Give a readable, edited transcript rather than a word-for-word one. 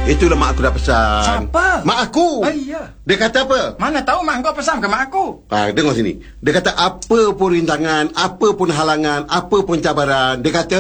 Itulah mak aku dah pesan. Siapa? Mak aku. Iya. Dia kata apa? Mana tahu mak kau pesan ke mak aku. Tengok sini. Dia kata apa pun rintangan, apa pun halangan, apa pun cabaran, dia kata